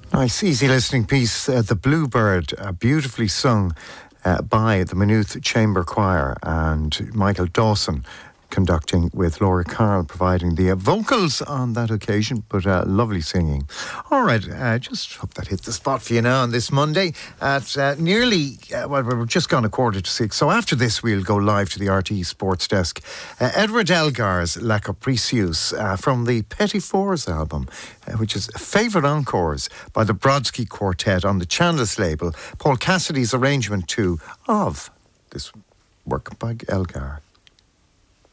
Nice, easy listening piece, The Bluebird, beautifully sung by the Maynooth Chamber Choir, and Michael Dawson conducting with Laura Carl providing the vocals on that occasion, but lovely singing. All right, just hope that hit the spot for you now on this Monday at nearly, we're just gone 6:15. So after this, we'll go live to the RTE Sports Desk. Edward Elgar's La Capricious from the Petit Fours album, which is Favourite Encores by the Brodsky Quartet on the Chandos label. Paul Cassidy's arrangement too of this work by Elgar.